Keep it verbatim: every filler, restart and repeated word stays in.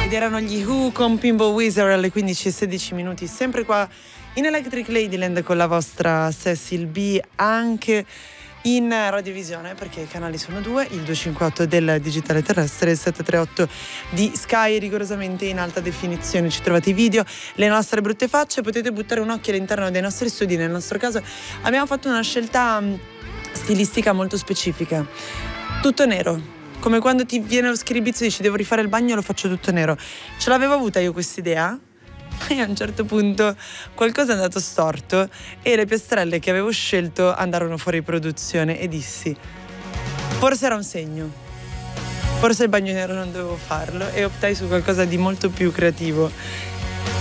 Ed erano gli Who con Pinball Wizard alle quindici e sedici minuti, sempre qua in Electric Ladyland con la vostra Cecil B, anche in radiovisione, perché i canali sono due, il duecentocinquantotto del digitale terrestre e il settecentotrentotto di Sky, rigorosamente in alta definizione. Ci trovate i video, le nostre brutte facce, potete buttare un occhio all'interno dei nostri studi. Nel nostro caso abbiamo fatto una scelta stilistica molto specifica, tutto nero. Come quando ti viene lo schiribizzo e dici devo rifare il bagno, lo faccio tutto nero. Ce l'avevo avuta io quest'idea e a un certo punto qualcosa è andato storto e le piastrelle che avevo scelto andarono fuori produzione e dissi forse era un segno, forse il bagno nero non dovevo farlo, e optai su qualcosa di molto più creativo